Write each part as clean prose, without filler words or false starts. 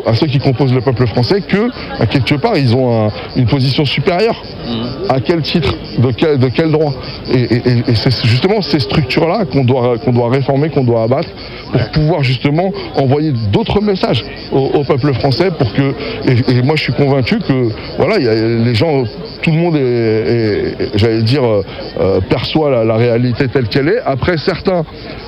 à ceux qui composent le peuple français que, à quelque part, ils ont une position supérieure. À quel titre, de quel droit? Et c'est justement ces structures-là qu'on doit réformer, qu'on doit abattre, pour pouvoir justement envoyer d'autres messages au peuple français, pour que, et moi je suis convaincu que voilà, les gens, tout le monde j'allais dire, perçoit la réalité telle qu'elle est. Après, certains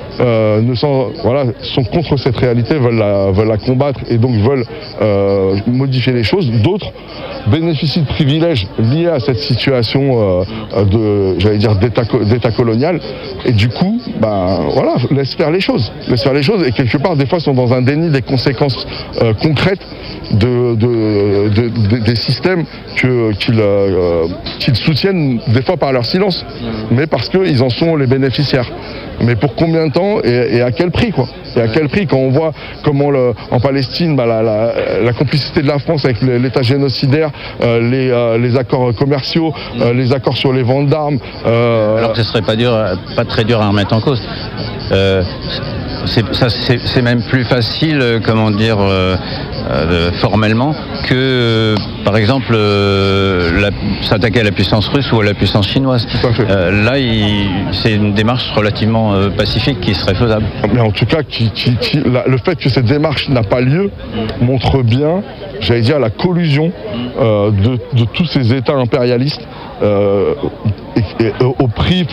sont contre cette réalité, veulent la combattre et donc veulent modifier les choses. D'autres bénéficient de privilèges liés à cette situation d'état colonial, et du coup laissent faire les choses, et quelque part des fois sont dans un déni des conséquences concrètes des systèmes qu'ils soutiennent des fois par leur silence, mais parce qu'ils en sont les bénéficiaires. Mais pour combien de temps et à quel prix, quoi? Et à quel prix, quand on voit comment en Palestine, la complicité de la France avec l'État génocidaire, les accords commerciaux, les accords sur les ventes d'armes. Alors que ce serait pas très dur à remettre en cause. C'est même plus facile, formellement, que par exemple s'attaquer à la puissance russe ou à la puissance chinoise. Là, c'est une démarche relativement pacifique qui serait faisable. Mais en tout cas, le fait que cette démarche n'a pas lieu montre bien, j'allais dire, la collusion de tous ces États impérialistes. Au prix,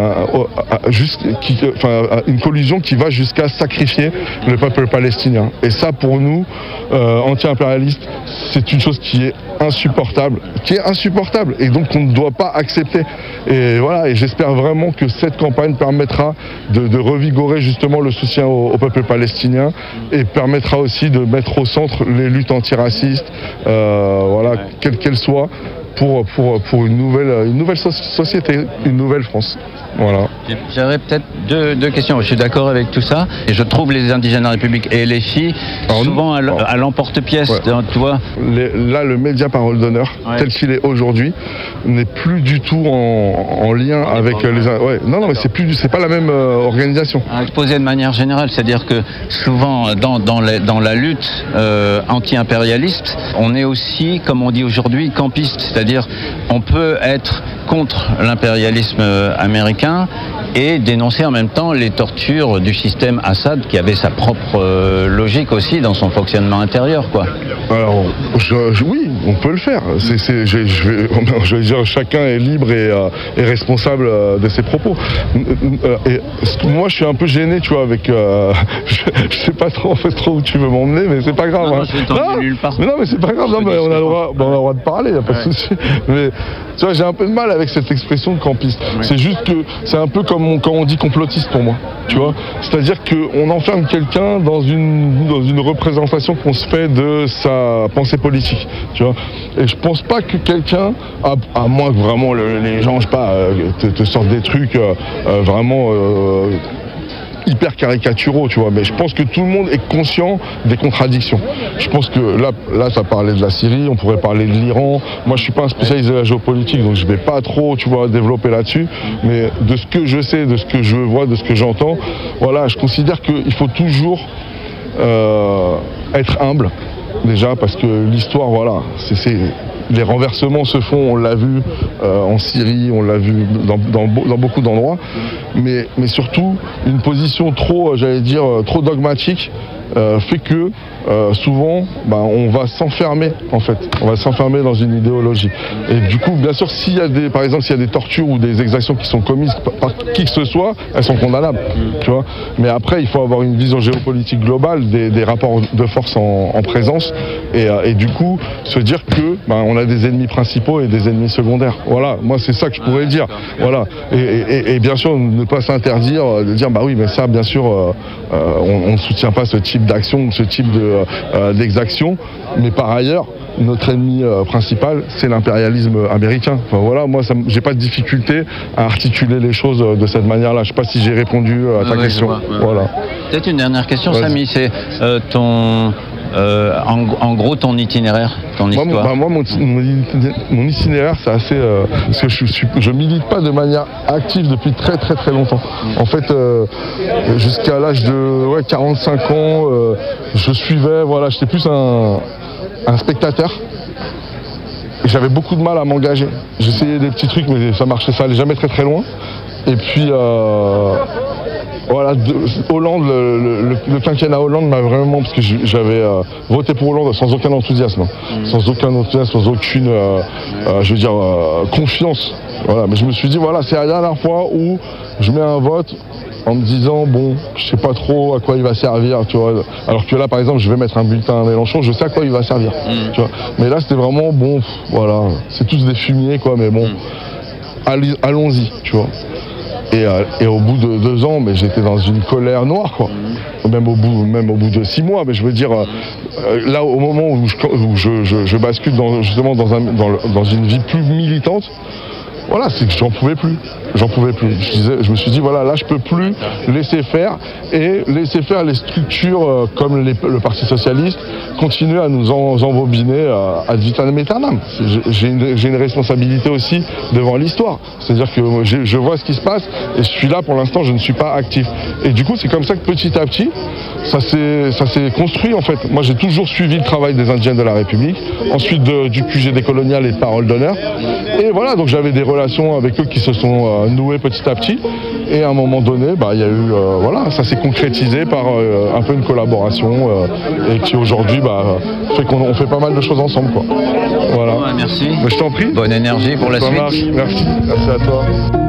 une collusion qui va jusqu'à sacrifier le peuple palestinien. Et ça, pour nous, anti-impérialistes, c'est une chose qui est insupportable, et donc on ne doit pas accepter. Et voilà, et j'espère vraiment que cette campagne permettra de revigorer justement le soutien au peuple palestinien, et permettra aussi de mettre au centre les luttes antiracistes, quelles qu'elles soient, pour une nouvelle société, une nouvelle France. Voilà. J'aurais peut-être deux questions. Je suis d'accord avec tout ça, et je trouve les indigènes de la République et les filles souvent à l'emporte-pièce, tu vois. Là, le média Parole d'honneur, tel qu'il est aujourd'hui, n'est plus du tout en lien avec les... Non, mais c'est pas la même organisation. Exposé de manière générale, c'est-à-dire que souvent dans la lutte anti-impérialiste, on est aussi, comme on dit aujourd'hui, campiste, c'est-à-dire on peut être contre l'impérialisme américain et dénoncer en même temps les tortures du système Assad, qui avait sa propre logique aussi dans son fonctionnement intérieur, quoi. Alors, oui, on peut le faire. Je veux dire, chacun est libre et responsable de ses propos. Et moi, je suis un peu gêné, tu vois, avec... je sais pas trop où tu veux m'emmener, mais c'est pas grave. Non, mais c'est pas grave. Non, mais on a le droit de parler, y a pas de souci. Mais tu vois, j'ai un peu de mal avec cette expression de campiste. C'est juste que c'est un peu comme quand on dit complotiste pour moi, tu vois. C'est-à-dire qu'on enferme quelqu'un dans une représentation qu'on se fait de sa pensée politique, tu vois. Et je pense pas que quelqu'un, à moins que vraiment les gens, je sais pas, te sortent des trucs vraiment hyper caricaturaux, tu vois, mais je pense que tout le monde est conscient des contradictions. Je pense que là ça parlait de la Syrie, on pourrait parler de l'Iran. Moi je suis pas un spécialiste de la géopolitique, donc je vais pas trop, tu vois, développer là-dessus, mais de ce que je sais, de ce que je vois, de ce que j'entends, voilà, je considère qu'il faut toujours être humble, déjà, parce que l'histoire, voilà, les renversements se font, on l'a vu en Syrie, on l'a vu dans beaucoup d'endroits, mais surtout une position trop dogmatique fait que souvent on va s'enfermer, en fait, on va s'enfermer dans une idéologie. Et du coup, bien sûr, par exemple s'il y a des tortures ou des exactions qui sont commises par qui que ce soit, elles sont condamnables, tu vois. Mais après, il faut avoir une vision géopolitique globale des rapports de force en présence, et du coup se dire que on a des ennemis principaux et des ennemis secondaires. Voilà, moi c'est ça que je pourrais dire. Voilà. Et bien sûr, ne pas s'interdire de dire oui, mais ça, bien sûr, on ne soutient pas ce type d'action, ce type d'exaction, mais par ailleurs, notre ennemi principal, c'est l'impérialisme américain. Enfin, voilà, moi, j'ai pas de difficulté à articuler les choses de cette manière-là. Je sais pas si j'ai répondu à ta question. Voilà. Peut-être une dernière question, Samy, c'est ton en gros ton itinéraire, ton histoire? Moi, mon itinéraire, c'est assez... parce que je milite pas de manière active depuis très très très longtemps. En fait, jusqu'à l'âge de 45 ans, je suivais, voilà, j'étais plus un spectateur. J'avais beaucoup de mal à m'engager. J'essayais des petits trucs, mais ça marchait, ça allait jamais très très loin. Et puis... voilà, Hollande, le quinquennat Hollande m'a vraiment, parce que j'avais voté pour Hollande sans aucun enthousiasme, sans aucune, je veux dire, confiance. Voilà, mais je me suis dit, voilà, c'est la dernière fois où je mets un vote en me disant, bon, je sais pas trop à quoi il va servir, tu vois. Alors que là, par exemple, je vais mettre un bulletin à Mélenchon, je sais à quoi il va servir, tu vois. Mais là, c'était vraiment, bon, voilà, c'est tous des fumiers, quoi, mais bon, allons-y, tu vois. Et au bout de 2 ans, mais j'étais dans une colère noire, quoi. Même au bout de 6 mois, mais je veux dire, là, au moment où je bascule justement dans une vie plus militante, voilà, c'est que j'en pouvais plus. Je me suis dit, voilà, là, je peux plus laisser faire les structures comme le Parti Socialiste continuer à nous embobiner ad vitam aeternam. J'ai une responsabilité aussi devant l'histoire. C'est-à-dire que je vois ce qui se passe et je suis là pour l'instant, je ne suis pas actif. Et du coup, c'est comme ça que petit à petit, ça s'est construit en fait. Moi, j'ai toujours suivi le travail des Indiens de la République, ensuite du QG décolonial et de Parole d'honneur. Et voilà, donc j'avais des relations avec eux qui se sont nouées petit à petit. Et à un moment donné, il y a eu, voilà, ça s'est concrétisé par un peu une collaboration et qui aujourd'hui fait qu'on fait pas mal de choses ensemble, quoi. Voilà. Merci. Mais je t'en prie. Bonne énergie pour la suite. Merci à toi.